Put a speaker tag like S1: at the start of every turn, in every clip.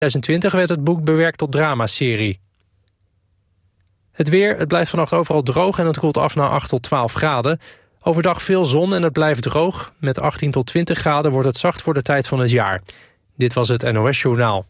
S1: 2020 werd het boek bewerkt tot dramaserie. Het weer, het blijft vannacht overal droog en het koelt af naar 8 tot 12 graden. Overdag veel zon en het blijft droog. Met 18 tot 20 graden wordt het zacht voor de tijd van het jaar. Dit was het NOS Journaal.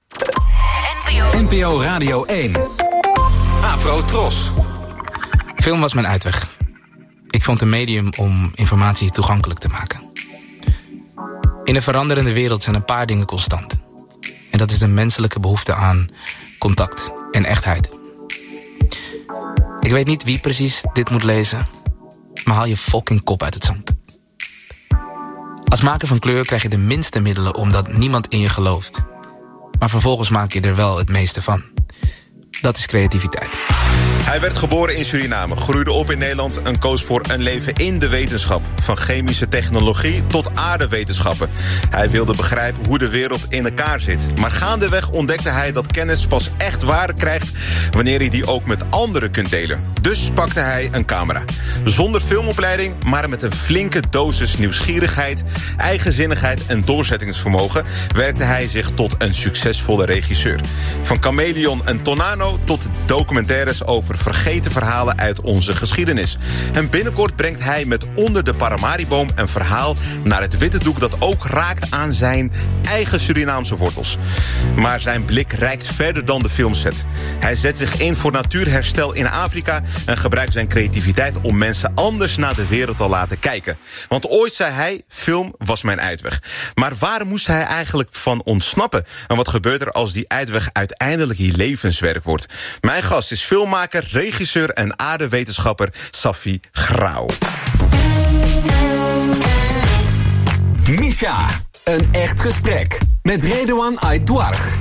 S2: NPO Radio 1. Afro Tros.
S3: Film was mijn uitweg. Ik vond een medium om informatie toegankelijk te maken. In een veranderende wereld zijn een paar dingen constant. En dat is de menselijke behoefte aan contact en echtheid. Ik weet niet wie precies dit moet lezen, maar haal je fucking kop uit het zand. Als maker van kleur krijg je de minste middelen omdat niemand in je gelooft. Maar vervolgens maak je er wel het meeste van. Dat is creativiteit.
S4: Hij werd geboren in Suriname, groeide op in Nederland en koos voor een leven in de wetenschap. Van chemische technologie tot aardewetenschappen. Hij wilde begrijpen hoe de wereld in elkaar zit. Maar gaandeweg ontdekte hij dat kennis pas echt waarde krijgt wanneer je die ook met anderen kunt delen. Dus pakte hij een camera. Zonder filmopleiding, maar met een flinke dosis nieuwsgierigheid, eigenzinnigheid en doorzettingsvermogen werkte hij zich tot een succesvolle regisseur. Van Chameleon en Tonano tot documentaires over vergeten verhalen uit onze geschiedenis. En binnenkort brengt hij met Onder de Paramariboom een verhaal naar het witte doek dat ook raakt aan zijn eigen Surinaamse wortels. Maar zijn blik reikt verder dan de filmset. Hij zet zich in voor natuurherstel in Afrika en gebruikt zijn creativiteit om mensen anders naar de wereld te laten kijken. Want ooit zei hij, film was mijn uitweg. Maar waar moest hij eigenlijk van ontsnappen? En wat gebeurt er als die uitweg uiteindelijk je levenswerk wordt? Mijn gast is filmmaker, regisseur en aardewetenschapper Safi Grauw.
S2: Misha, een echt gesprek met Redouan Aïdouarch.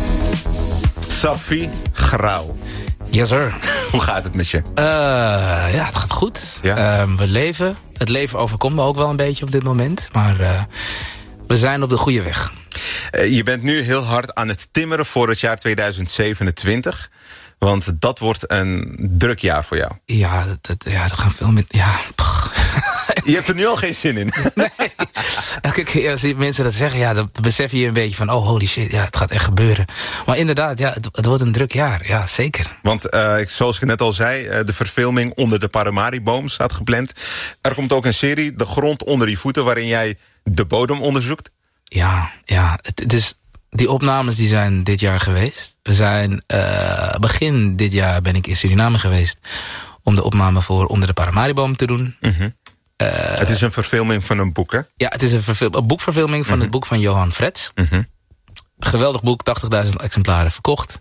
S4: Safi Grauw.
S3: Yes, sir.
S4: Hoe gaat het met je?
S3: Ja, het gaat goed.
S4: Ja?
S3: We leven. Het leven overkomt me ook wel een beetje op dit moment. Maar we zijn op de goede weg.
S4: Je bent nu heel hard aan het timmeren voor het jaar 2027. Want dat wordt een druk jaar voor jou.
S3: Ja, dat gaan veel met... Ja.
S4: Je hebt er nu al geen zin in.
S3: Nee. Kijk, als mensen dat zeggen, ja, dan besef je een beetje van... oh, holy shit, ja, het gaat echt gebeuren. Maar inderdaad, ja, het wordt een druk jaar. Ja, zeker.
S4: Want zoals ik net al zei, de verfilming Onder de Paramariboom staat gepland. Er komt ook een serie, De Grond onder je voeten... waarin jij de bodem onderzoekt.
S3: Ja, dus die opnames die zijn dit jaar geweest. We zijn, begin dit jaar ben ik in Suriname geweest... om de opname voor Onder de Paramariboom te doen.
S4: Mm-hmm. Het is een verfilming van een boek, hè? Ja,
S3: het is een boekverfilming van het boek van Johan Frets.
S4: Mm-hmm.
S3: Geweldig boek, 80.000 exemplaren verkocht.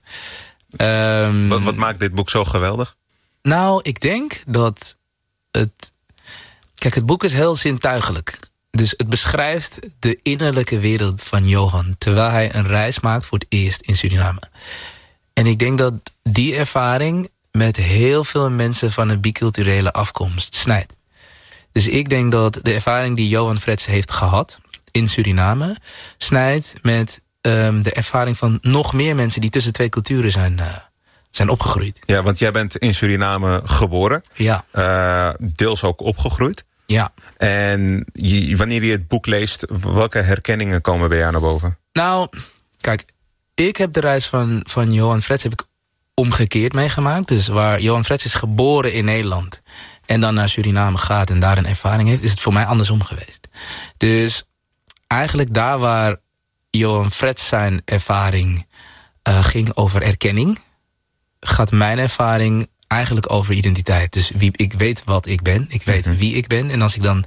S4: Wat maakt dit boek zo geweldig?
S3: Nou, ik denk dat het... Kijk, het boek is heel zintuigelijk. Dus het beschrijft de innerlijke wereld van Johan... terwijl hij een reis maakt voor het eerst in Suriname. En ik denk dat die ervaring met heel veel mensen van een biculturele afkomst snijdt. Dus ik denk dat de ervaring die Johan Frets heeft gehad in Suriname... snijdt met de ervaring van nog meer mensen... die tussen twee culturen zijn opgegroeid.
S4: Ja, want jij bent in Suriname geboren.
S3: Ja.
S4: Deels ook opgegroeid.
S3: Ja.
S4: En wanneer je het boek leest, welke herkenningen komen bij jou naar boven?
S3: Nou, kijk, ik heb de reis van Johan Frets heb ik omgekeerd meegemaakt. Dus waar Johan Frets is geboren in Nederland... en dan naar Suriname gaat en daar een ervaring heeft... is het voor mij andersom geweest. Dus eigenlijk daar waar Johan Frets zijn ervaring ging over erkenning... gaat mijn ervaring eigenlijk over identiteit. Dus ik weet wat ik ben, ik weet wie ik ben... en als ik dan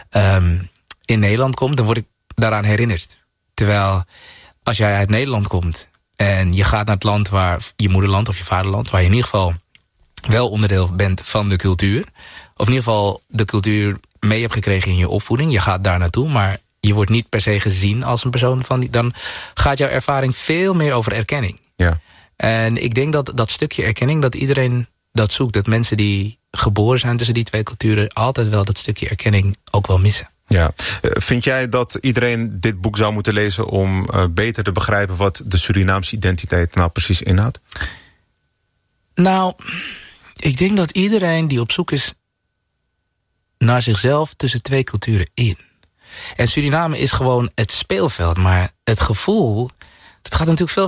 S3: in Nederland kom, dan word ik daaraan herinnerd. Terwijl als jij uit Nederland komt... en je gaat naar het land waar je moederland of je vaderland... waar je in ieder geval wel onderdeel bent van de cultuur... of in ieder geval de cultuur mee hebt gekregen in je opvoeding... je gaat daar naartoe, maar je wordt niet per se gezien als een persoon van die... dan gaat jouw ervaring veel meer over erkenning.
S4: Ja.
S3: En ik denk dat stukje erkenning, dat iedereen dat zoekt. Dat mensen die geboren zijn tussen die twee culturen... altijd wel dat stukje erkenning ook wel missen.
S4: Ja. Vind jij dat iedereen dit boek zou moeten lezen... om beter te begrijpen wat de Surinaamse identiteit nou precies inhoudt?
S3: Nou, ik denk dat iedereen die op zoek is naar zichzelf tussen twee culturen in. En Suriname is gewoon het speelveld, maar het gevoel... dat gaat natuurlijk veel